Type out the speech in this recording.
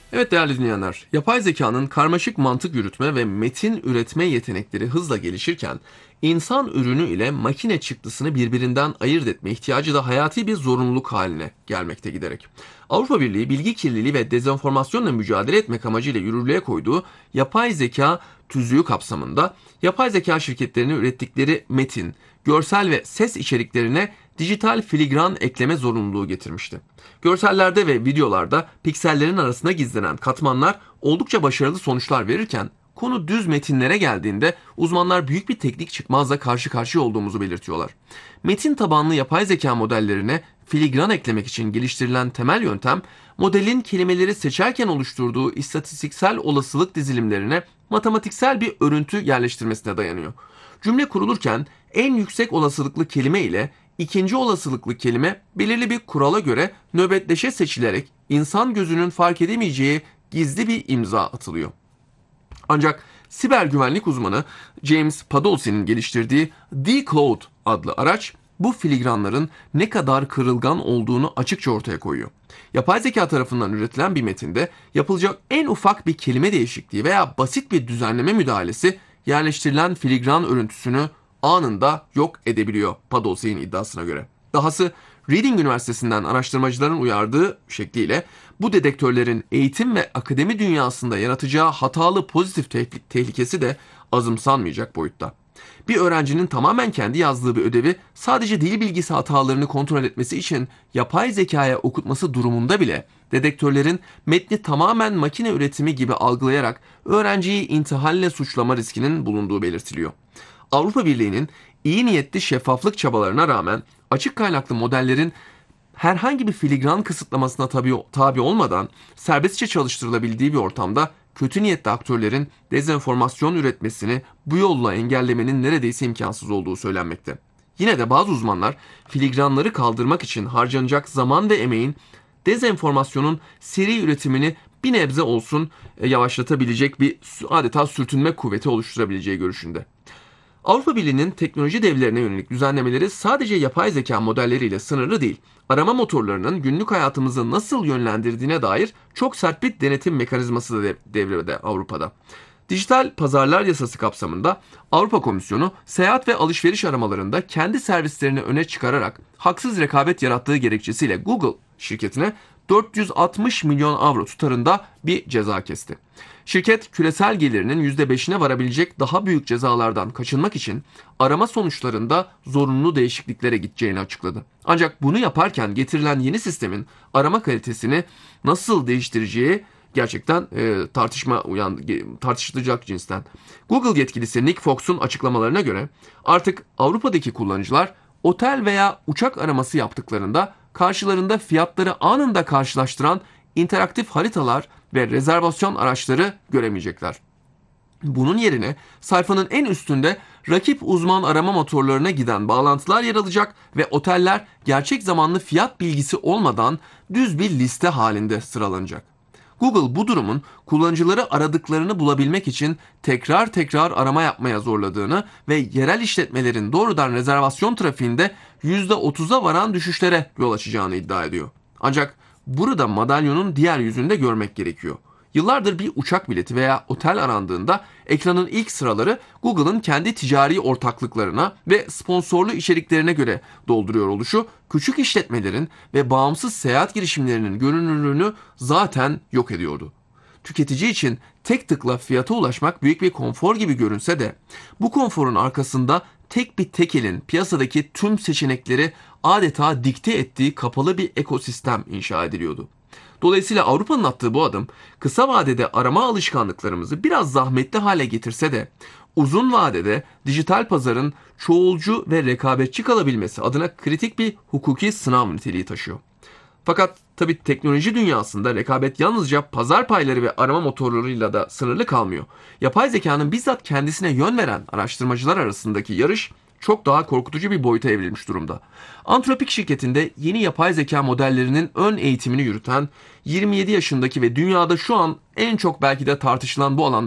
Evet değerli dinleyenler, yapay zekanın karmaşık mantık yürütme ve metin üretme yetenekleri hızla gelişirken, insan ürünü ile makine çıktısını birbirinden ayırt etme ihtiyacı da hayati bir zorunluluk haline gelmekte giderek. Avrupa Birliği, bilgi kirliliği ve dezenformasyonla mücadele etmek amacıyla yürürlüğe koyduğu yapay zeka tüzüğü kapsamında, yapay zeka şirketlerinin ürettikleri metin, görsel ve ses içeriklerine dijital filigran ekleme zorunluluğu getirmişti. Görsellerde ve videolarda piksellerin arasında gizlenen katmanlar oldukça başarılı sonuçlar verirken, konu düz metinlere geldiğinde uzmanlar büyük bir teknik çıkmazla karşı karşıya olduğumuzu belirtiyorlar. Metin tabanlı yapay zeka modellerine filigran eklemek için geliştirilen temel yöntem, modelin kelimeleri seçerken oluşturduğu istatistiksel olasılık dizilimlerine matematiksel bir örüntü yerleştirmesine dayanıyor. Cümle kurulurken en yüksek olasılıklı kelime ile ikinci olasılıklı kelime belirli bir kurala göre nöbetleşe seçilerek insan gözünün fark edemeyeceği gizli bir imza atılıyor. Ancak siber güvenlik uzmanı James Podolsky'nin geliştirdiği Decode adlı araç bu filigranların ne kadar kırılgan olduğunu açıkça ortaya koyuyor. Yapay zeka tarafından üretilen bir metinde yapılacak en ufak bir kelime değişikliği veya basit bir düzenleme müdahalesi yerleştirilen filigran örüntüsünü anında yok edebiliyor Podolsky'nin iddiasına göre. Dahası Reading Üniversitesi'nden araştırmacıların uyardığı şekliyle bu dedektörlerin eğitim ve akademi dünyasında yaratacağı hatalı pozitif tehlikesi de azımsanmayacak boyutta. Bir öğrencinin tamamen kendi yazdığı bir ödevi sadece dil bilgisi hatalarını kontrol etmesi için yapay zekaya okutması durumunda bile dedektörlerin metni tamamen makine üretimi gibi algılayarak öğrenciyi intihalle suçlama riskinin bulunduğu belirtiliyor. Avrupa Birliği'nin iyi niyetli şeffaflık çabalarına rağmen açık kaynaklı modellerin herhangi bir filigran kısıtlamasına tabi olmadan serbestçe çalıştırılabildiği bir ortamda kötü niyetli aktörlerin dezenformasyon üretmesini bu yolla engellemenin neredeyse imkansız olduğu söylenmekte. Yine de bazı uzmanlar filigranları kaldırmak için harcanacak zaman ve emeğin dezenformasyonun seri üretimini bir nebze olsun yavaşlatabilecek bir adeta sürtünme kuvveti oluşturabileceği görüşünde. Avrupa Birliği'nin teknoloji devlerine yönelik düzenlemeleri sadece yapay zeka modelleriyle sınırlı değil, arama motorlarının günlük hayatımızı nasıl yönlendirdiğine dair çok sert bir denetim mekanizması da devrede Avrupa'da. Dijital Pazarlar Yasası kapsamında Avrupa Komisyonu seyahat ve alışveriş aramalarında kendi servislerini öne çıkararak haksız rekabet yarattığı gerekçesiyle Google şirketine 460 milyon avro tutarında bir ceza kesti. Şirket küresel gelirinin %5'ine varabilecek daha büyük cezalardan kaçınmak için arama sonuçlarında zorunlu değişikliklere gideceğini açıkladı. Ancak bunu yaparken getirilen yeni sistemin arama kalitesini nasıl değiştireceği gerçekten tartışılacak cinsten. Google yetkilisi Nick Fox'un açıklamalarına göre artık Avrupa'daki kullanıcılar otel veya uçak araması yaptıklarında karşılarında fiyatları anında karşılaştıran interaktif haritalar ve rezervasyon araçları göremeyecekler. Bunun yerine sayfanın en üstünde rakip uzman arama motorlarına giden bağlantılar yer alacak ve oteller gerçek zamanlı fiyat bilgisi olmadan düz bir liste halinde sıralanacak. Google bu durumun kullanıcıları aradıklarını bulabilmek için tekrar tekrar arama yapmaya zorladığını ve yerel işletmelerin doğrudan rezervasyon trafiğinde %30'a varan düşüşlere yol açacağını iddia ediyor. Ancak burada madalyonun diğer yüzünü de görmek gerekiyor. Yıllardır bir uçak bileti veya otel arandığında ekranın ilk sıraları Google'ın kendi ticari ortaklıklarına ve sponsorlu içeriklerine göre dolduruyor oluşu, küçük işletmelerin ve bağımsız seyahat girişimlerinin görünürlüğünü zaten yok ediyordu. Tüketici için tek tıkla fiyata ulaşmak büyük bir konfor gibi görünse de bu konforun arkasında tek bir tekelin piyasadaki tüm seçenekleri adeta dikte ettiği kapalı bir ekosistem inşa ediliyordu. Dolayısıyla Avrupa'nın attığı bu adım kısa vadede arama alışkanlıklarımızı biraz zahmetli hale getirse de uzun vadede dijital pazarın çoğulcu ve rekabetçi kalabilmesi adına kritik bir hukuki sınav niteliği taşıyor. Fakat tabii teknoloji dünyasında rekabet yalnızca pazar payları ve arama motorlarıyla da sınırlı kalmıyor. Yapay zekanın bizzat kendisine yön veren araştırmacılar arasındaki yarış çok daha korkutucu bir boyuta evrilmiş durumda. Anthropic şirketinde yeni yapay zeka modellerinin ön eğitimini yürüten 27 yaşındaki ve dünyada şu an en çok belki de tartışılan bu alanda